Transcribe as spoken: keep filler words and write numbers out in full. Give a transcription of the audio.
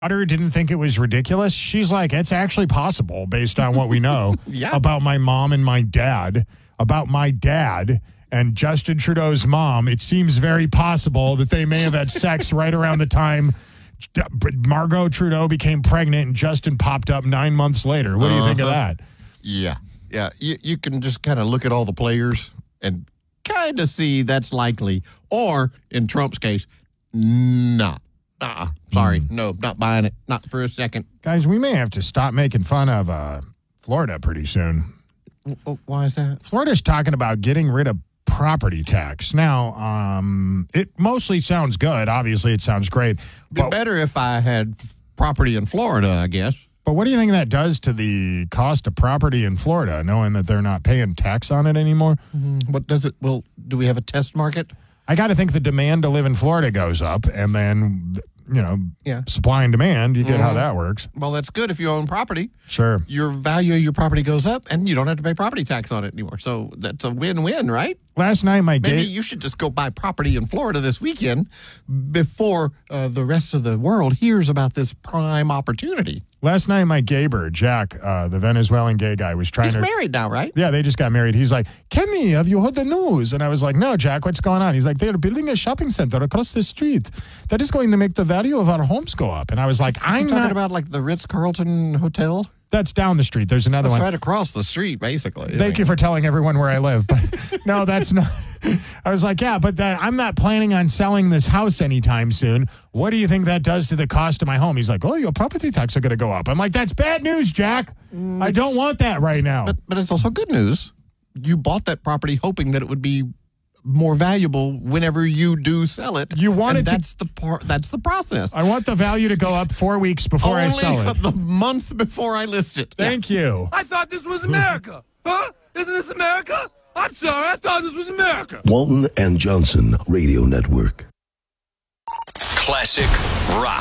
daughter didn't think it was ridiculous. She's like, it's actually possible based on what we know yeah. about my mom and my dad, about my dad and Justin Trudeau's mom. It seems very possible that they may have had sex right around the time Margot Trudeau became pregnant and Justin popped up nine months later. What do you uh-huh. think of that? Yeah. Yeah. You, you can just kind of look at all the players and kind of see that's likely. Or in Trump's case, not. Uh-uh. Sorry. Mm. No, not buying it. Not for a second. Guys, we may have to stop making fun of uh, Florida pretty soon. W- why is that? Florida's talking about getting rid of property tax. Now, um, it mostly sounds good. Obviously, it sounds great. It'd be better if I had property in Florida, I guess. But what do you think that does to the cost of property in Florida, knowing that they're not paying tax on it anymore? Mm-hmm. What does it, well, do we have a test market? I got to think the demand to live in Florida goes up, and then, you know, yeah. supply and demand, you get mm-hmm. how that works. Well, that's good if you own property. Sure. Your value of your property goes up, and you don't have to pay property tax on it anymore. So that's a win-win, right? Last night, my Maybe ga- you should just go buy property in Florida this weekend before uh, the rest of the world hears about this prime opportunity. Last night, my gayber, Jack, uh, the Venezuelan gay guy, was trying He's to... He's married now, right? Yeah, they just got married. He's like, Kenny, have you heard the news? And I was like, no, Jack, what's going on? He's like, they're building a shopping center across the street. That is going to make the value of our homes go up. And I was like, I'm talking not... about like the Ritz-Carlton Hotel? That's down the street. There's another that's one. Right across the street, basically. Thank you for telling everyone where I live. But no, that's not... I was like, yeah, but that, I'm not planning on selling this house anytime soon. What do you think that does to the cost of my home? He's like, oh, your property tax are going to go up. I'm like, that's bad news, Jack. Mm, I don't want that right now. But, but it's also good news. You bought that property hoping that it would be more valuable whenever you do sell it. You wanted to. That's the part. That's the process. I want the value to go up four weeks before Only I sell it. The month before I list it. Thank yeah. you. I thought this was America. Huh? Isn't this America? I'm sorry. I thought this was America. Walton and Johnson Radio Network. Classic rock.